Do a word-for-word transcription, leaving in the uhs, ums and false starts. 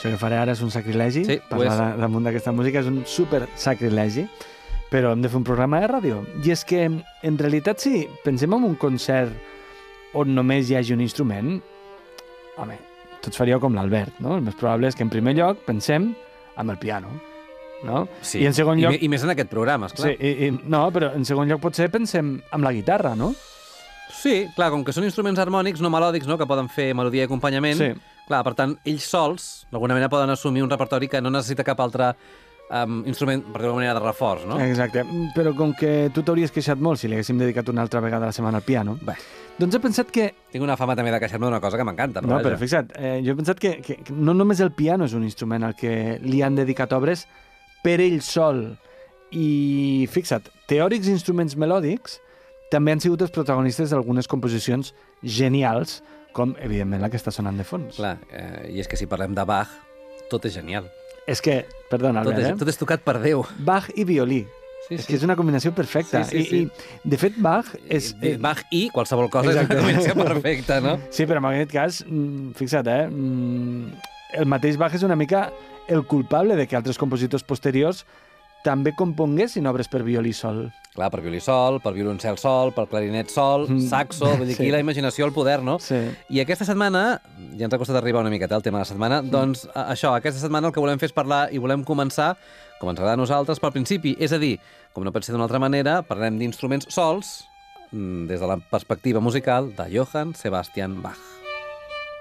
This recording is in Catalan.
Això que faré ara és un sacrilegi. Sí, parlar ho és. damunt d'aquesta música és un super sacrilegi, però hem de fer un programa de ràdio. I és que, en realitat, si pensem en un concert on només hi hagi un instrument, home, tots faríeu com l'Albert, no? El més probable és que, en primer lloc, pensem amb el piano, no? Sí, I en segon lloc... I, i més en aquest programa, esclar. Sí, i, i, no, però en segon lloc potser pensem amb la guitarra, no? Sí, clar, com que són instruments harmònics, no melòdics, no?, que poden fer melodia i acompanyament, Sí. clar, per tant, ells sols, d'alguna manera, poden assumir un repertori que no necessita cap altre um, instrument, per dir-ho manera, de reforç, no? Exacte, però com que tu t'hauries queixat molt si li haguéssim dedicat una altra vegada a la setmana al piano, Bé, doncs he pensat que... tinc una fama també de queixar-me d'una cosa que m'encanta, però No, vaja. però fixa't, eh, jo he pensat que, que, que no només el piano és un instrument al que li han dedicat obres per ell sol. I fixa't, teòrics instruments melòdics també han sigut els protagonistes d'algunes composicions genials, com, evidentment, la que està sonant de fons. Clar, eh, i és que si parlem de Bach, tot és genial. És que, perdona, Tot Albert, és, eh? tot és tocat per Déu. Bach i violí. Sí, És que és una combinació perfecta. Sí, sí, sí. I, I, de fet, Bach és... I, Bach i qualsevol cosa Exacte. és una combinació perfecta, no? Sí, però en aquest cas, mm, fixa't, eh? Mm, el mateix Bach és una mica el culpable de que altres compositors posteriors també componguessin obres per violí sol. Clar, per violí sol, per violoncel sol, per clarinet sol, Mm, saxo, vull dir, sí. aquí la imaginació al poder, no? Sí. I aquesta setmana, ja ens ha costat arribar una miqueta al tema de la setmana, doncs a- això, aquesta setmana el que volem fer és parlar i volem començar, com ens agrada a nosaltres, pel principi, és a dir, com no pot ser d'una altra manera, parlem d'instruments sols mm, des de la perspectiva musical de Johann Sebastian Bach.